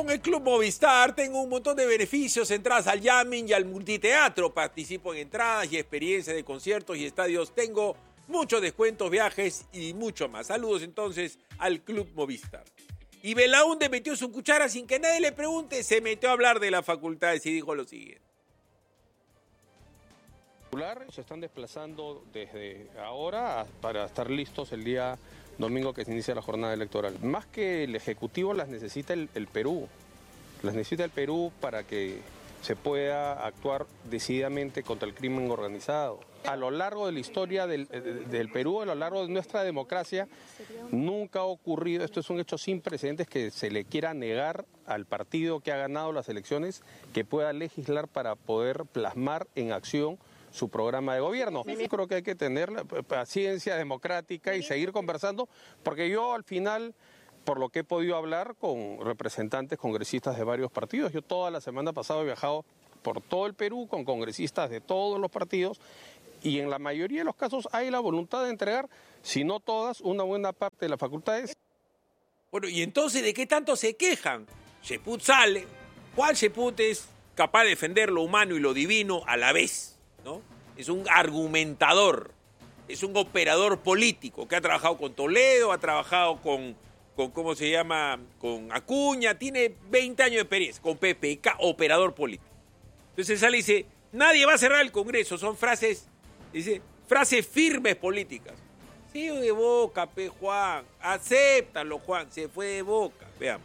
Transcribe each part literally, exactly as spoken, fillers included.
con el Club Movistar tengo un montón de beneficios, entradas al jamming y al multiteatro. Participo en entradas y experiencias de conciertos y estadios. Tengo muchos descuentos, viajes y mucho más. Saludos entonces al Club Movistar. Y Belaúnde metió su cuchara sin que nadie le pregunte. Se metió a hablar de las facultades y dijo lo siguiente. Se están desplazando desde ahora para estar listos el día domingo que se inicia la jornada electoral. Más que el Ejecutivo las necesita el, el Perú. Las necesita el Perú para que se pueda actuar decididamente contra el crimen organizado. A lo largo de la historia del, del Perú, a lo largo de nuestra democracia, nunca ha ocurrido, esto es un hecho sin precedentes, que se le quiera negar al partido que ha ganado las elecciones que pueda legislar para poder plasmar en acción su programa de gobierno. Yo creo que hay que tener la paciencia democrática y seguir conversando, porque yo al final, por lo que he podido hablar con representantes congresistas de varios partidos, yo toda la semana pasada he viajado por todo el Perú con congresistas de todos los partidos y en la mayoría de los casos hay la voluntad de entregar, si no todas, una buena parte de las facultades. Bueno, ¿y entonces de qué tanto se quejan? Cheput sale, Juan Cheput es capaz de defender lo humano y lo divino a la vez, ¿no? Es un argumentador, es un operador político que ha trabajado con Toledo, ha trabajado con, con ¿cómo se llama?, con Acuña, tiene veinte años de experiencia, con P P K, operador político. Entonces sale y dice, nadie va a cerrar el Congreso, son frases, dice, frases firmes políticas. Se fue de boca, pe Juan, acéptalo Juan, se fue de boca, veamos.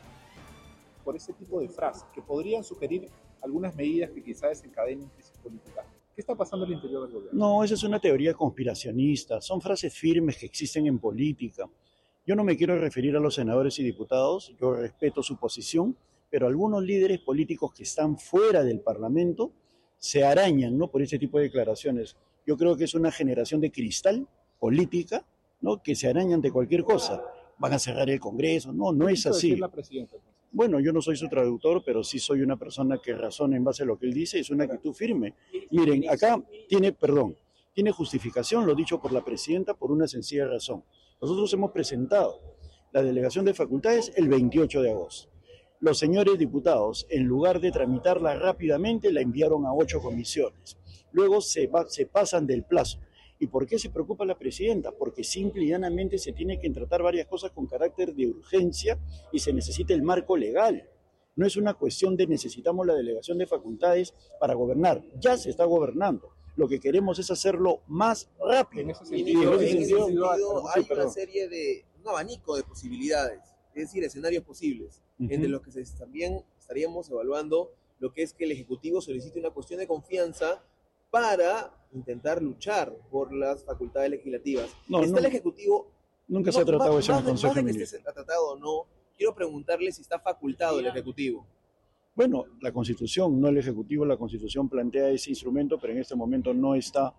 Por ese tipo de frases que podrían sugerir algunas medidas que quizás desencadenen crisis política. ¿Qué está pasando al interior del gobierno? No, esa es una teoría conspiracionista. Son frases firmes que existen en política. Yo no me quiero referir a los senadores y diputados, yo respeto su posición, pero algunos líderes políticos que están fuera del Parlamento se arañan, ¿no?, por ese tipo de declaraciones. Yo creo que es una generación de cristal política, ¿no?, que se arañan de cualquier cosa. Van a cerrar el Congreso. No, no es así. La presidenta, Bueno, yo no soy su traductor, pero sí soy una persona que razona en base a lo que él dice, es una actitud firme. Miren, acá tiene, perdón, tiene justificación lo dicho por la presidenta por una sencilla razón. Nosotros hemos presentado la delegación de facultades el veintiocho de agosto. Los señores diputados, en lugar de tramitarla rápidamente, la enviaron a ocho comisiones. Luego se, va, se pasan del plazo. ¿Y por qué se preocupa la presidenta? Porque simple y llanamente se tiene que tratar varias cosas con carácter de urgencia y se necesita el marco legal. No es una cuestión de necesitamos la delegación de facultades para gobernar. Ya se está gobernando. Lo que queremos es hacerlo más rápido. En ese sentido, en ese sentido hay una serie de, un abanico de posibilidades, es decir, escenarios posibles, uh-huh. entre los que se, también estaríamos evaluando lo que es que el Ejecutivo solicite una cuestión de confianza para intentar luchar por las facultades legislativas. No, ¿Está no, el Ejecutivo? Nunca no, se ha tratado más, eso en el Consejo de Ministros. Se ha tratado o no, quiero preguntarle si está facultado el Ejecutivo. Bueno, la Constitución, no el Ejecutivo, la Constitución plantea ese instrumento, pero en este momento no está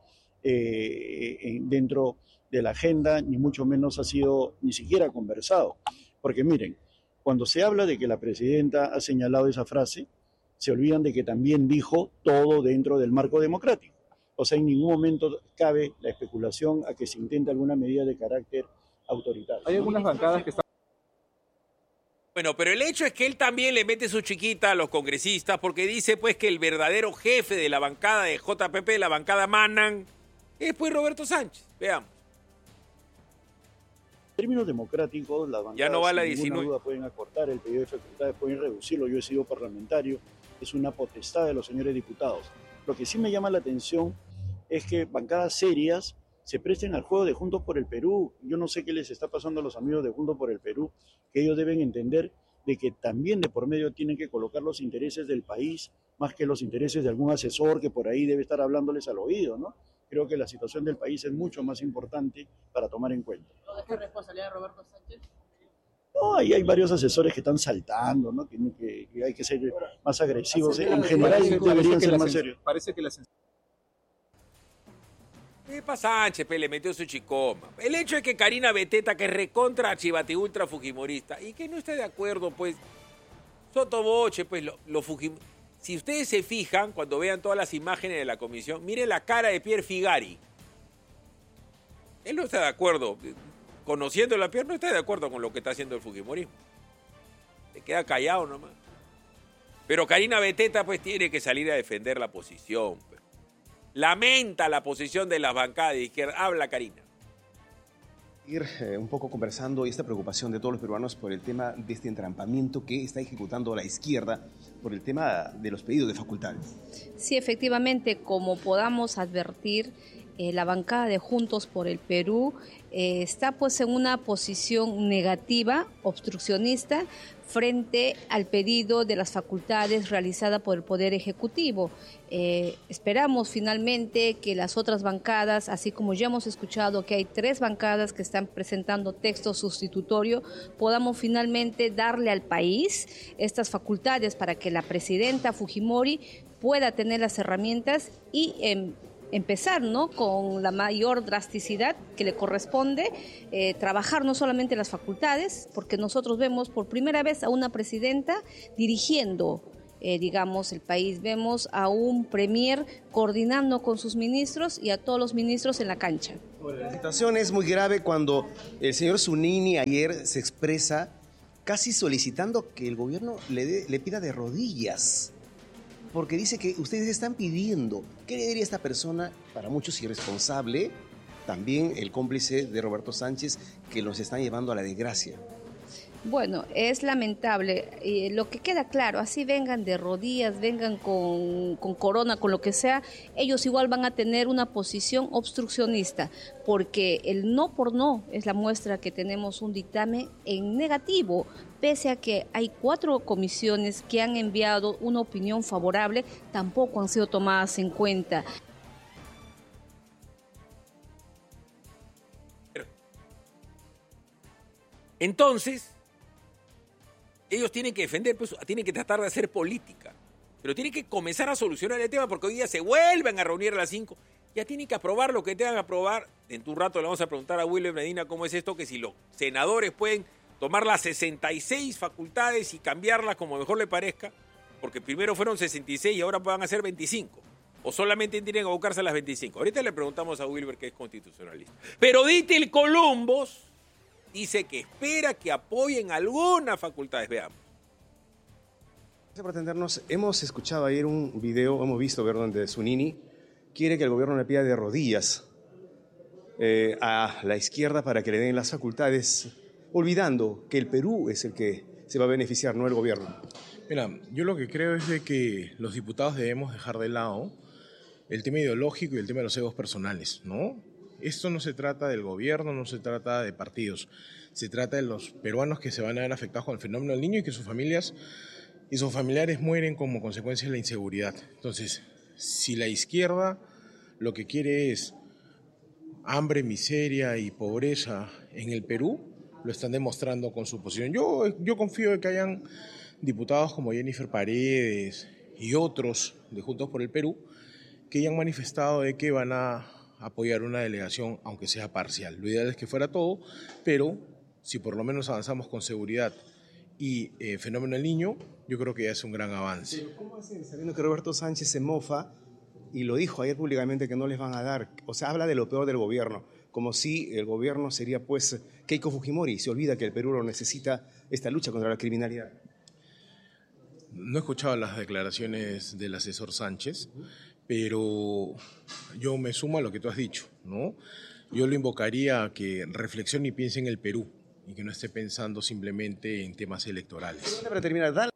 eh, dentro de la agenda, ni mucho menos ha sido ni siquiera conversado. Porque miren, cuando se habla de que la presidenta ha señalado esa frase, se olvidan de que también dijo todo dentro del marco democrático. O sea, en ningún momento cabe la especulación a que se intente alguna medida de carácter autoritario. Hay algunas bancadas que están... Bueno, pero el hecho es que él también le mete su chiquita a los congresistas porque dice pues que el verdadero jefe de la bancada de J P P, la bancada Manan, es pues Roberto Sánchez. Veamos. En términos democráticos, las bancadas ya no va la sin ninguna diecinueve. duda pueden acortar el pedido de facultades, pueden reducirlo. Yo he sido parlamentario, es una potestad de los señores diputados. Lo que sí me llama la atención es que bancadas serias se presten al juego de Juntos por el Perú. Yo no sé qué les está pasando a los amigos de Juntos por el Perú, que ellos deben entender de que también de por medio tienen que colocar los intereses del país más que los intereses de algún asesor que por ahí debe estar hablándoles al oído, ¿no? Creo que la situación del país es mucho más importante para tomar en cuenta. ¿No es responsabilidad de Roberto Sánchez? No, ahí hay varios asesores que están saltando, ¿no? Que, que, que hay que ser más agresivos. En general deberían ser más serios. Parece que la ¿Qué pasa, Sánchez? Pe, le metió su chicoma. El hecho es que Karina Beteta, que es recontra chivati ultra fujimorista, y que no esté de acuerdo, pues, sotoboche, pues, lo, lo fujim... Si ustedes se fijan, cuando vean todas las imágenes de la comisión, miren la cara de Pierre Figari. Él no está de acuerdo. Conociendo a Pierre, no está de acuerdo con lo que está haciendo el fujimorismo. Se queda callado nomás. Pero Karina Beteta pues tiene que salir a defender la posición. Pues. Lamenta la posición de las bancadas de izquierda. Habla, Karina. Ir eh, un poco conversando y esta preocupación de todos los peruanos por el tema de este entrampamiento que está ejecutando la izquierda por el tema de los pedidos de facultades. Sí, efectivamente, como podamos advertir, eh, la bancada de Juntos por el Perú eh, está pues en una posición negativa, obstruccionista, frente al pedido de las facultades realizada por el Poder Ejecutivo. Eh, esperamos finalmente que las otras bancadas, así como ya hemos escuchado que hay tres bancadas que están presentando texto sustitutorio, podamos finalmente darle al país estas facultades para que la presidenta Fujimori pueda tener las herramientas y eh, empezar, ¿no?, con la mayor drasticidad que le corresponde, eh, trabajar no solamente las facultades, porque nosotros vemos por primera vez a una presidenta dirigiendo, eh, digamos, el país. Vemos a un premier coordinando con sus ministros y a todos los ministros en la cancha. La situación es muy grave cuando el señor Zunini ayer se expresa casi solicitando que el gobierno le, dé, le pida de rodillas. Porque dice que ustedes están pidiendo. ¿Qué le diría esta persona, para muchos irresponsable, también el cómplice de Roberto Sánchez, que los están llevando a la desgracia? Bueno, es lamentable. Eh, lo que queda claro, así vengan de rodillas, vengan con, con corona, con lo que sea, ellos igual van a tener una posición obstruccionista, porque el no por no es la muestra que tenemos un dictamen en negativo, pese a que hay cuatro comisiones que han enviado una opinión favorable, tampoco han sido tomadas en cuenta. Entonces, ellos tienen que defender, pues tienen que tratar de hacer política, pero tienen que comenzar a solucionar el tema, porque hoy día se vuelven a reunir a las cinco, ya tienen que aprobar lo que tengan que aprobar. En un rato le vamos a preguntar a William Medina cómo es esto, que si los senadores pueden tomar las sesenta y seis facultades y cambiarlas como mejor le parezca, porque primero fueron sesenta y seis y ahora van a ser veinticinco, o solamente tienen que abocarse a las veinticinco. Ahorita le preguntamos a Wilber, que es constitucionalista. Pero Dítil Columbus dice que espera que apoyen algunas facultades. Veamos. Por atendernos, hemos escuchado ayer un video, hemos visto, ver donde Zunini quiere que el gobierno le pida de rodillas eh, a la izquierda para que le den las facultades, olvidando que el Perú es el que se va a beneficiar, no el gobierno. Mira, yo lo que creo es de que los diputados debemos dejar de lado el tema ideológico y el tema de los egos personales, ¿no? Esto no se trata del gobierno, no se trata de partidos, se trata de los peruanos que se van a ver afectados con el fenómeno del niño y que sus familias y sus familiares mueren como consecuencia de la inseguridad. Entonces, si la izquierda lo que quiere es hambre, miseria y pobreza en el Perú, lo están demostrando con su posición. Yo, yo confío en que hayan diputados como Jennifer Paredes y otros de Juntos por el Perú que hayan manifestado de que van a apoyar una delegación, aunque sea parcial. Lo ideal es que fuera todo, pero si por lo menos avanzamos con seguridad y eh, fenómeno del niño, yo creo que ya es un gran avance. Pero ¿cómo hacen sabiendo que Roberto Sánchez se mofa y lo dijo ayer públicamente que no les van a dar? O sea, habla de lo peor del gobierno, como si el gobierno sería pues Keiko Fujimori, y se olvida que el Perú lo necesita esta lucha contra la criminalidad. No he escuchado las declaraciones del asesor Sánchez, pero yo me sumo a lo que tú has dicho, ¿no? Yo lo invocaría a que reflexione y piense en el Perú y que no esté pensando simplemente en temas electorales. Para terminar, dale.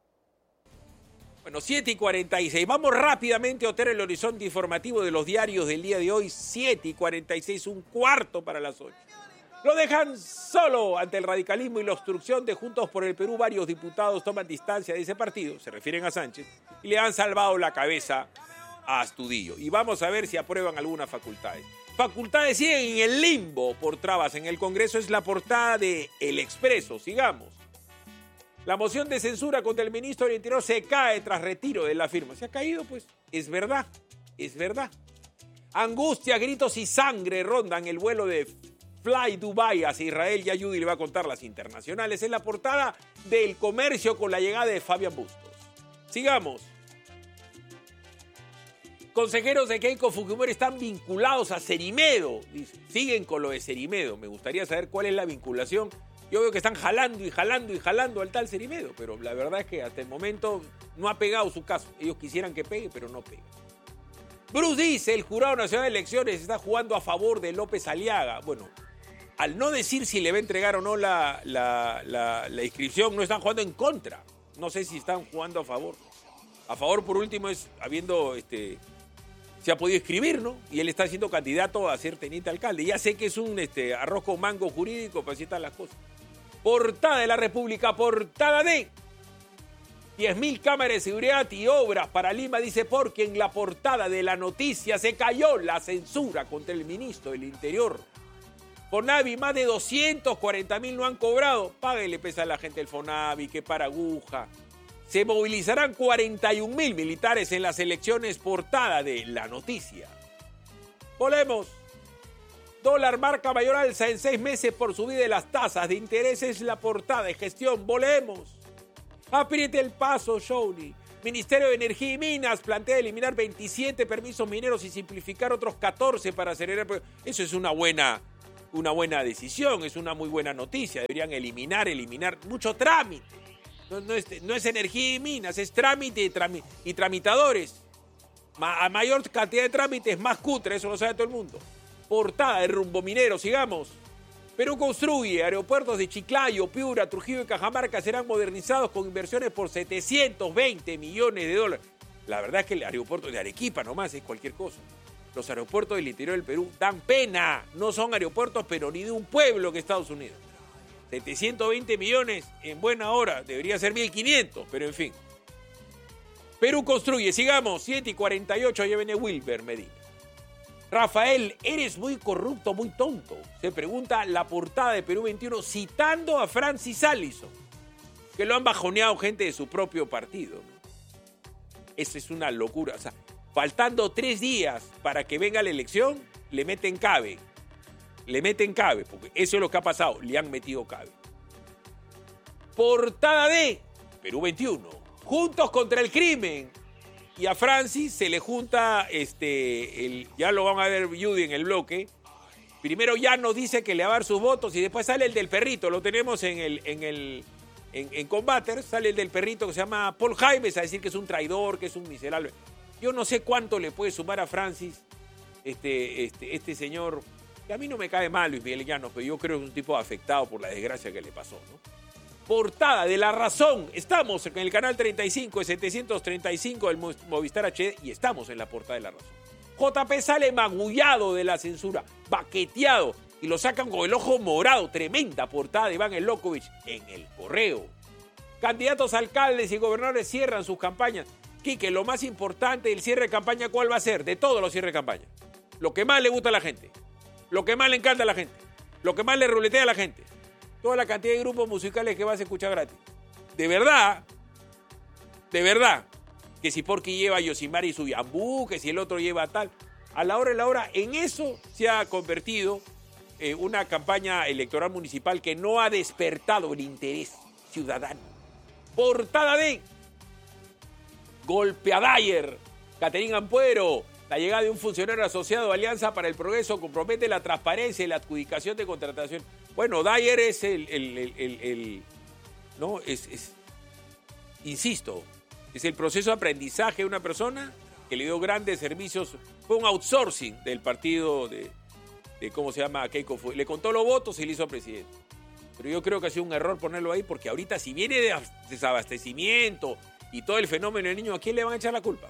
Bueno, siete y cuarenta y seis. Vamos rápidamente a otear el horizonte informativo de los diarios del día de hoy. siete y cuarenta y seis, un cuarto para las ocho. Lo dejan solo ante el radicalismo y la obstrucción de Juntos por el Perú. Varios diputados toman distancia de ese partido, se refieren a Sánchez, y le han salvado la cabeza a Astudillo. Y vamos a ver si aprueban algunas facultades. Facultades siguen en el limbo por trabas en el Congreso. Es la portada de El Expreso. Sigamos. La moción de censura contra el ministro del Interior se cae tras retiro de la firma. ¿Se ha caído? Pues es verdad, es verdad. Angustia, gritos y sangre rondan el vuelo de Fly Dubai hacia Israel. Ya Judy le va a contar las internacionales. Es la portada del Comercio con la llegada de Fabián Bustos. Sigamos. Consejeros de Keiko Fujimori están vinculados a Cerimedo. Dice, siguen con lo de Cerimedo. Me gustaría saber cuál es la vinculación Yo veo que están jalando y jalando y jalando al tal Cerimedo, pero la verdad es que hasta el momento no ha pegado su caso. Ellos quisieran que pegue, pero no pega. Bruce dice, el Jurado Nacional de Elecciones está jugando a favor de López Aliaga. Bueno, al no decir si le va a entregar o no la, la, la, la inscripción, no están jugando en contra. No sé si están jugando a favor. A favor, por último, es habiendo... este se ha podido inscribir, ¿no? Y él está siendo candidato a ser teniente alcalde. Ya sé que es un este, arroz con mango jurídico, pero así están las cosas. Portada de la República, portada de diez mil cámaras de seguridad y obras para Lima, dice, porque en la portada de la noticia se cayó la censura contra el ministro del Interior. Fonavi, más de doscientos cuarenta mil no han cobrado. Páguele pesa a la gente el Fonavi, que para aguja. Se movilizarán cuarenta y un mil militares en las elecciones, portada de la noticia. Volvemos. Dólar marca mayor alza en seis meses por subida de las tasas de interés, es la portada de gestión. Volvemos. Apriete el paso, Shawnee. Ministerio de Energía y Minas plantea eliminar veintisiete permisos mineros y simplificar otros catorce para acelerar. Eso es una buena, una buena decisión, es una muy buena noticia. Deberían eliminar, eliminar mucho trámite. No, no, es, no es energía y minas, es trámite y, trami, y tramitadores. Ma, a mayor cantidad de trámites, más cutre, eso lo sabe todo el mundo. Portada de Rumbo Minero, sigamos. Perú construye aeropuertos de Chiclayo, Piura, Trujillo y Cajamarca serán modernizados con inversiones por setecientos veinte millones de dólares. La verdad es que el aeropuerto de Arequipa nomás es cualquier cosa. Los aeropuertos del interior del Perú dan pena. No son aeropuertos, pero ni de un pueblo que Estados Unidos. setecientos veinte millones en buena hora, debería ser mil quinientos, pero en fin. Perú construye, sigamos, siete y cuarenta y ocho, ya viene Wilber Medina. Rafael, eres muy corrupto, muy tonto, se pregunta la portada de Perú veintiuno citando a Francis Allison, que lo han bajoneado gente de su propio partido, ¿no? Eso es una locura, o sea, faltando tres días para que venga la elección, le meten cabe. Le meten cabe, porque eso es lo que ha pasado, le han metido cabe. Portada de Perú veintiuno, Juntos contra el Crimen. Y a Francis se le junta, este, el, ya lo van a ver Judy en el bloque. Primero ya nos dice que le va a dar sus votos y después sale el del perrito, lo tenemos en el, en el, en, en Combater, sale el del perrito que se llama Paul Jaimes a decir que es un traidor, que es un miserable. Yo no sé cuánto le puede sumar a Francis este, este, este señor. Que a mí no me cae mal Luis Miguel Llanos, pero yo creo que es un tipo afectado por la desgracia que le pasó, ¿no? Portada de La Razón. Estamos en el canal treinta y cinco de setecientos treinta y cinco del Movistar H D y estamos en la portada de La Razón. J P sale magullado de la censura, baqueteado, y lo sacan con el ojo morado. Tremenda portada de Iván Elokovic en El Correo. Candidatos a alcaldes y gobernadores cierran sus campañas. Quique, lo más importante del cierre de campaña, ¿cuál va a ser? De todos los cierres de campaña. Lo que más le gusta a la gente. Lo que más le encanta a la gente. Lo que más le ruletea a la gente. Toda la cantidad de grupos musicales que vas a escuchar gratis. De verdad, de verdad, que si Porky lleva a Yosimar y su Yambú, que si el otro lleva tal. A la hora de la hora, en eso se ha convertido eh, una campaña electoral municipal que no ha despertado el interés ciudadano. Portada de Golpe a Dyer. Caterín Ampuero. La llegada de un funcionario asociado a Alianza para el Progreso compromete la transparencia y la adjudicación de contratación. Bueno, Dyer es el, el, el, el, el no, es, es, insisto, es el proceso de aprendizaje de una persona que le dio grandes servicios. Fue un outsourcing del partido de, de ¿cómo se llama? Keiko. Le contó los votos y le hizo presidente. Pero yo creo que ha sido un error ponerlo ahí porque ahorita si viene de desabastecimiento y todo el fenómeno del niño, ¿a quién le van a echar la culpa?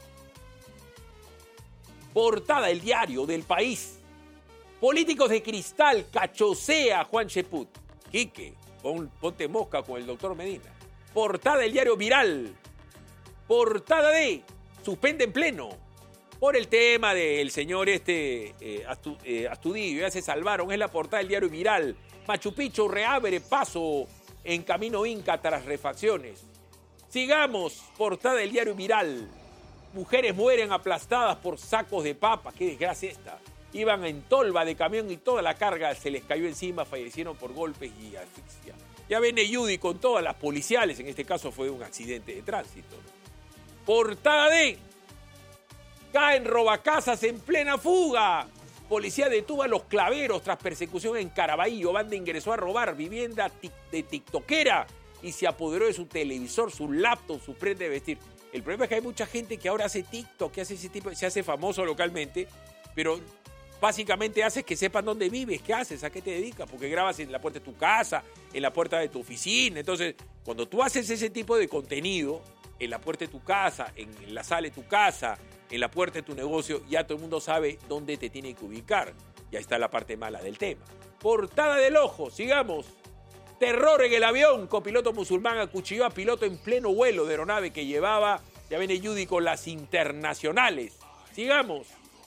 Portada del diario del País. Políticos de cristal cachosea a Juan Cheput. Quique, pon, ponte mosca con el doctor Medina. Portada del diario Viral. Portada de suspende en pleno. Por el tema del señor este eh, Astu, eh, Astudillo, ya se salvaron. Es la portada del diario Viral. Machu Picchu reabre paso en camino Inca tras refacciones. Sigamos, portada del diario Viral. Mujeres mueren aplastadas por sacos de papa. Qué desgracia esta. Iban en tolva de camión y toda la carga se les cayó encima, fallecieron por golpes y asfixia. Ya viene Judy con todas las policiales, en este caso fue un accidente de tránsito, ¿no? Portada de caen robacasas en plena fuga. Policía detuvo a los claveros tras persecución en Caraballo. Banda ingresó a robar vivienda de tiktokera y se apoderó de su televisor, su laptop, su prenda de vestir. El problema es que hay mucha gente que ahora hace TikTok, que hace ese tipo, se hace famoso localmente, pero básicamente haces que sepan dónde vives, qué haces, a qué te dedicas, porque grabas en la puerta de tu casa, en la puerta de tu oficina. Entonces, cuando tú haces ese tipo de contenido, en la puerta de tu casa, en la sala de tu casa, en la puerta de tu negocio, ya todo el mundo sabe dónde te tiene que ubicar. Y ahí está la parte mala del tema. Portada del Ojo, sigamos. Terror en el avión. Copiloto musulmán acuchilló a piloto en pleno vuelo de aeronave que llevaba, ya viene Judy con las internacionales. Sigamos.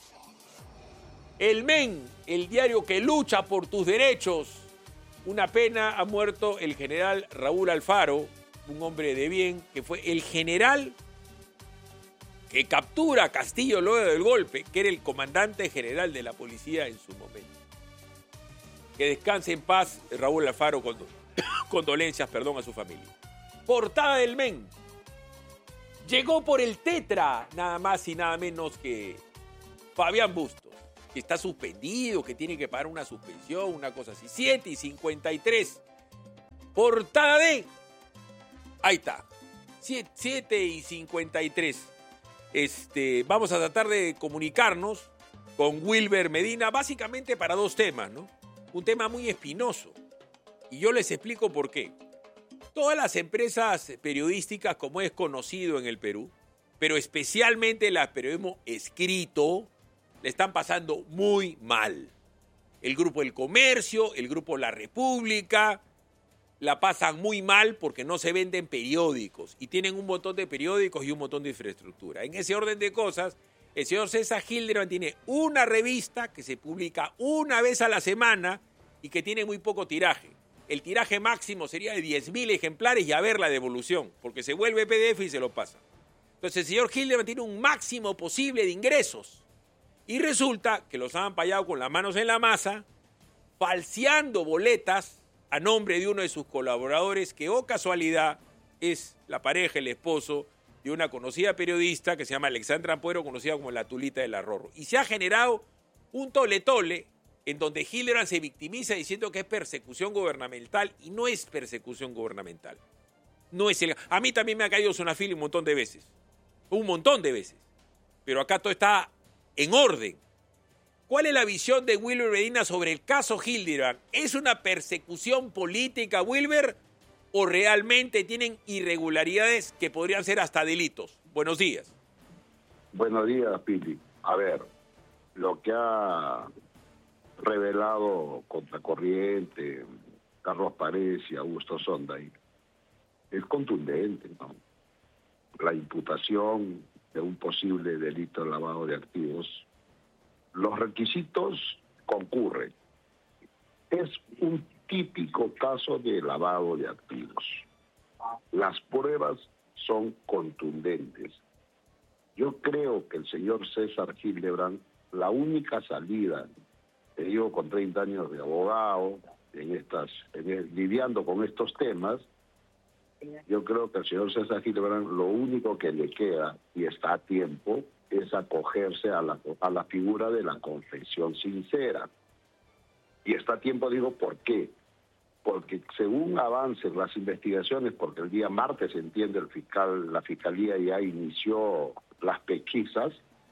El Men, el diario que lucha por tus derechos. Una pena, ha muerto el general Raúl Alfaro, un hombre de bien, que fue el general que captura a Castillo luego del golpe, que era el comandante general de la policía en su momento. Que descanse en paz Raúl Alfaro, con condolencias, perdón, a su familia. Portada del Men. Llegó por el Tetra, nada más y nada menos que Fabián Bustos, que está suspendido, que tiene que pagar una suspensión, una cosa así. siete y cincuenta y tres. Portada de... Ahí está. siete y cincuenta y tres. Este, vamos a tratar de comunicarnos con Wilber Medina, básicamente para dos temas, ¿no? Un tema muy espinoso. Y yo les explico por qué. Todas las empresas periodísticas, como es conocido en el Perú, pero especialmente las periodismo escrito, le están pasando muy mal. El Grupo El Comercio, el Grupo La República, la pasan muy mal porque no se venden periódicos y tienen un montón de periódicos y un montón de infraestructura. En ese orden de cosas, el señor César Hildebrand tiene una revista que se publica una vez a la semana y que tiene muy poco tiraje. El tiraje máximo sería de diez mil ejemplares y a ver la devolución, porque se vuelve P D F y se lo pasa. Entonces el señor Hildebrand tiene un máximo posible de ingresos y resulta que los han pagado con las manos en la masa, falseando boletas a nombre de uno de sus colaboradores, que, oh casualidad, es la pareja, el esposo de una conocida periodista que se llama Alexandra Ampuero, conocida como la Tulita del Arrorro. Y se ha generado un tole-tole en donde Hildebrand se victimiza diciendo que es persecución gubernamental, y no es persecución gubernamental. No es el... A mí también me ha caído Sonafil un montón de veces. Un montón de veces. Pero acá todo está en orden. ¿Cuál es la visión de Wilber Medina sobre el caso Hildebrand? ¿Es una persecución política, Wilber, o realmente tienen irregularidades que podrían ser hasta delitos? Buenos días. Buenos días, Pili. A ver, lo que ha revelado Contracorriente, Carlos Paredes y Augusto Sonday es contundente, ¿no? La imputación de un posible delito de lavado de activos. Los requisitos concurren. Es un típico caso de lavado de activos. Las pruebas son contundentes. Yo creo que el señor César Hildebrand, la única salida, te digo con treinta años de abogado, en estas, en el, lidiando con estos temas, yo creo que el señor César Hildebrand lo único que le queda, y está a tiempo, es acogerse a la, a la figura de la confesión sincera. Y está a tiempo, digo, ¿por qué? Porque según avancen las investigaciones, porque el día martes, entiende el fiscal, la fiscalía ya inició las pesquisas,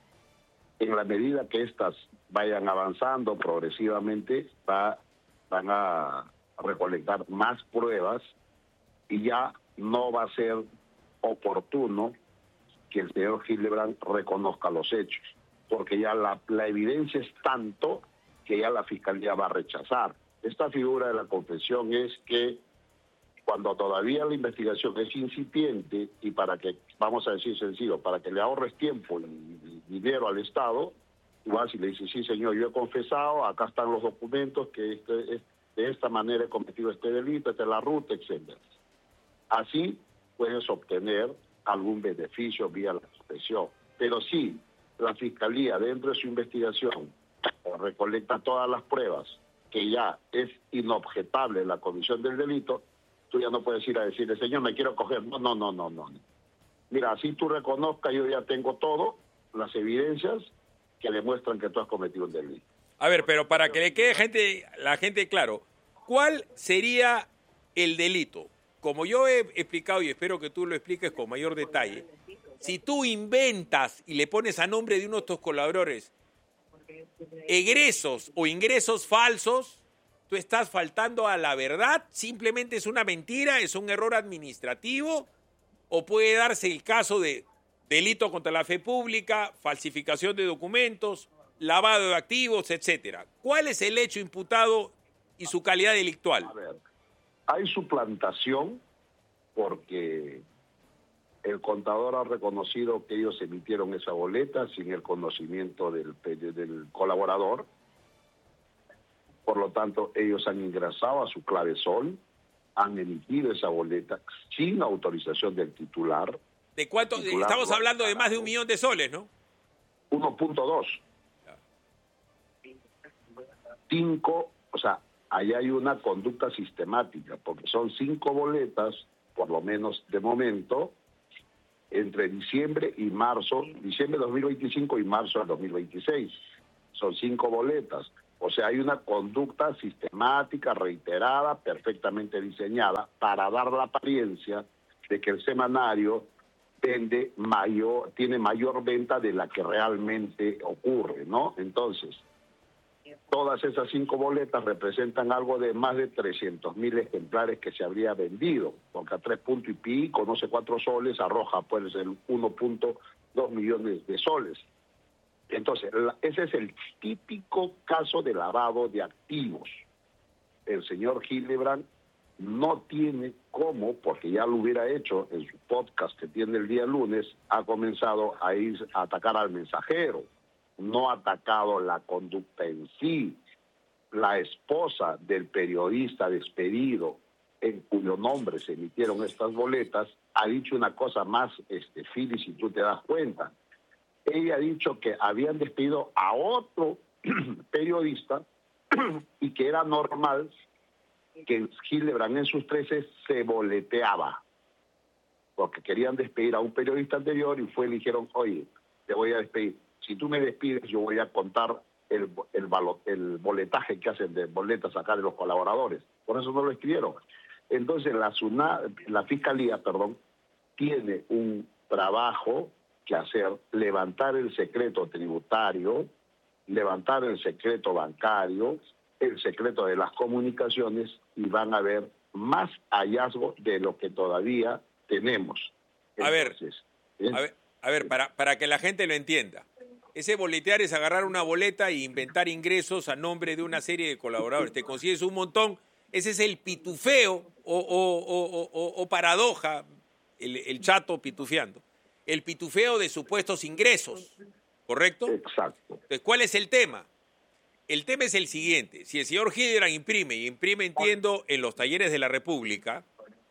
en la medida que éstas vayan avanzando progresivamente, va, van a recolectar más pruebas y ya no va a ser oportuno que el señor Hildebrand reconozca los hechos, porque ya la, la evidencia es tanto que ya la fiscalía va a rechazar. Esta figura de la confesión es que cuando todavía la investigación es incipiente y para que, vamos a decir sencillo, para que le ahorres tiempo y dinero al Estado, tú vas y le dices, sí señor, yo he confesado, acá están los documentos, que este, de esta manera he cometido este delito, esta es la ruta, etcétera. Así puedes obtener algún beneficio vía la confesión. Pero si la Fiscalía, dentro de su investigación, recolecta todas las pruebas, que ya es inobjetable la comisión del delito, tú ya no puedes ir a decirle, señor, me quiero coger. No, no, no, no, no. Mira, así tú reconozcas, yo ya tengo todo, las evidencias que demuestran que tú has cometido un delito. A ver, pero para que le quede gente, la gente claro, ¿cuál sería el delito? Como yo he explicado y espero que tú lo expliques con mayor detalle, si tú inventas y le pones a nombre de uno de estos colaboradores egresos o ingresos falsos, tú estás faltando a la verdad, simplemente es una mentira, es un error administrativo, o puede darse el caso de delito contra la fe pública, falsificación de documentos, lavado de activos, etcétera. ¿Cuál es el hecho imputado y su calidad delictual? A ver, hay suplantación porque el contador ha reconocido que ellos emitieron esa boleta sin el conocimiento del, del colaborador. Por lo tanto, ellos han ingresado a su clavesol, han emitido esa boleta sin autorización del titular. ¿De cuánto? Titular, estamos hablando de más de un millón de soles, ¿no? uno punto dos. Cinco, o sea, ahí hay una conducta sistemática, porque son cinco boletas, por lo menos de momento, entre diciembre y marzo, diciembre de dos mil veinticinco y marzo de dos mil veintiséis. Son cinco boletas. O sea, hay una conducta sistemática, reiterada, perfectamente diseñada para dar la apariencia de que el semanario vende mayor, tiene mayor venta de la que realmente ocurre, ¿no? Entonces, todas esas cinco boletas representan algo de más de trescientos mil ejemplares que se habría vendido, porque a tres puntos y pico, no sé cuatro soles, arroja pues el uno punto dos millones de soles. Entonces, ese es el típico caso de lavado de activos. El señor Hildebrand no tiene cómo, porque ya lo hubiera hecho en su podcast que tiene el día lunes, ha comenzado a ir a atacar al mensajero, no ha atacado la conducta en sí. La esposa del periodista despedido, en cuyo nombre se emitieron estas boletas, ha dicho una cosa más, este, Philly, si tú te das cuenta. Ella ha dicho que habían despedido a otro periodista y que era normal que Hildebrand en sus trece se boleteaba, porque querían despedir a un periodista anterior y fue y le dijeron, oye, te voy a despedir. Si tú me despides, yo voy a contar el, el, el boletaje que hacen de boletas acá de los colaboradores. Por eso no lo escribieron. Entonces, la, SUNA, la Fiscalía, perdón, tiene un trabajo que hacer, levantar el secreto tributario, levantar el secreto bancario, el secreto de las comunicaciones, y van a ver más hallazgos de lo que todavía tenemos. Entonces, a ver, ¿eh? a ver, a ver para, para que la gente lo entienda. Ese boletear es agarrar una boleta e inventar ingresos a nombre de una serie de colaboradores. Te consigues un montón. Ese es el pitufeo o, o, o, o, o paradoja, el, el chato pitufeando. El pitufeo de supuestos ingresos, ¿correcto? Exacto. Entonces, ¿cuál es el tema? El tema es el siguiente. Si el señor Hildebrand imprime, y imprime, entiendo, en los talleres de la República,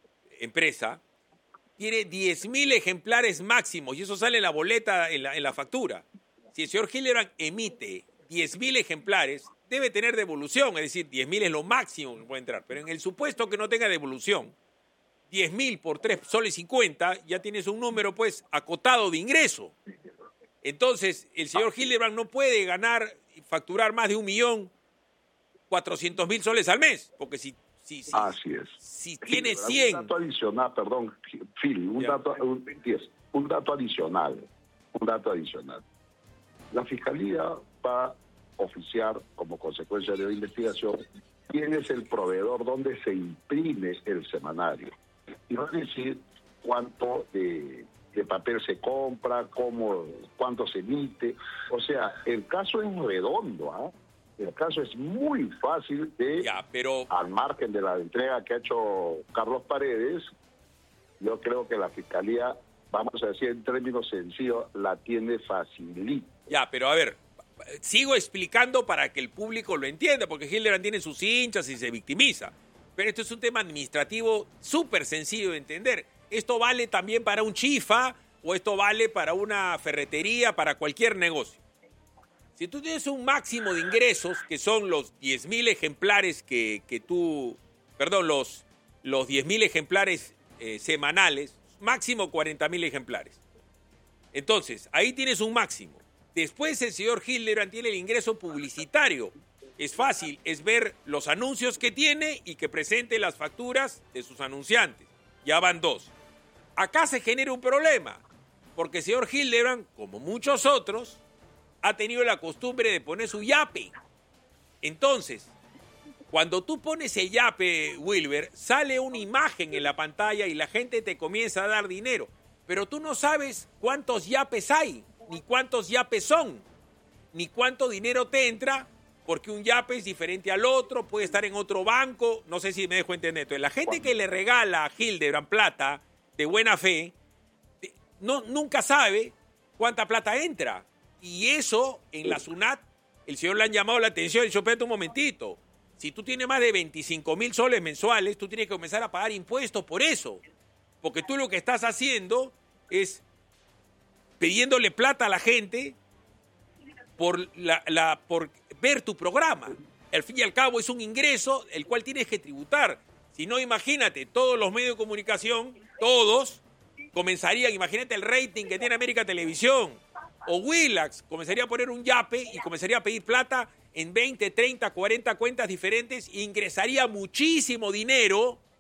empresa, tiene diez mil ejemplares máximos, y eso sale en la boleta, en la, en la factura. Si el señor Hildebrand emite diez mil ejemplares, debe tener devolución, es decir, diez mil es lo máximo que puede entrar. Pero en el supuesto que no tenga devolución, diez mil por tres soles cincuenta, ya tienes un número, pues, acotado de ingreso. Entonces, el señor Hildebrand no puede ganar, facturar más de un millón cuatrocientos mil soles al mes, porque si, si, si, Así es. si tiene cien... Un dato adicional, perdón, Phil, un, dato, un, un dato adicional, un dato adicional. La Fiscalía va a oficiar, como consecuencia de la investigación, quién es el proveedor donde se imprime el semanario. Y va a decir cuánto de, de papel se compra, cómo, cuánto se emite. O sea, el caso es redondo, ¿ah? ¿eh? El caso es muy fácil de, ya, pero... al margen de la entrega que ha hecho Carlos Paredes, yo creo que la Fiscalía, vamos a decir en términos sencillos, la tiene facilita. Ya, pero a ver, sigo explicando para que el público lo entienda, porque Hildebrand tiene sus hinchas y se victimiza. Pero esto es un tema administrativo súper sencillo de entender. Esto vale también para un chifa, o esto vale para una ferretería, para cualquier negocio. Si tú tienes un máximo de ingresos, que son los diez mil ejemplares que, que tú, perdón, los, los diez mil ejemplares eh, semanales, máximo cuarenta mil ejemplares. Entonces, ahí tienes un máximo. Después el señor Hildebrand tiene el ingreso publicitario. Es fácil, es ver los anuncios que tiene y que presente las facturas de sus anunciantes. Ya van dos. Acá se genera un problema, porque el señor Hildebrand, como muchos otros, ha tenido la costumbre de poner su yape. Entonces, cuando tú pones el yape, Wilber, sale una imagen en la pantalla y la gente te comienza a dar dinero. Pero tú no sabes cuántos yapes hay, ni cuántos yapes son, ni cuánto dinero te entra, porque un yape es diferente al otro, puede estar en otro banco, no sé si me dejo entender. Entonces, la gente que le regala a Hildebrand plata de buena fe, no, nunca sabe cuánta plata entra. Y eso, en la SUNAT, el señor le han llamado la atención. Y yo, espérate un momentito. Si tú tienes más de veinticinco mil soles mensuales, tú tienes que comenzar a pagar impuestos por eso. Porque tú lo que estás haciendo es pidiéndole plata a la gente por, la, la, por ver tu programa. Al fin y al cabo es un ingreso el cual tienes que tributar. Si no, imagínate, todos los medios de comunicación, todos, comenzarían, imagínate el rating que tiene América Televisión, o Willax, comenzaría a poner un yape y comenzaría a pedir plata en veinte, treinta, cuarenta cuentas diferentes e ingresaría muchísimo dinero